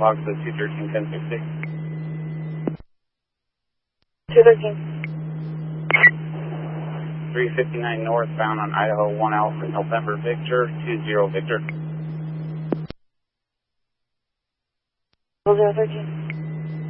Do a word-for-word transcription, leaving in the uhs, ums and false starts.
log says two thirteen ten sixty. two thirteen. three fifty-nine northbound on Idaho one Alpha November Victor two zero Victor. zero thirteen.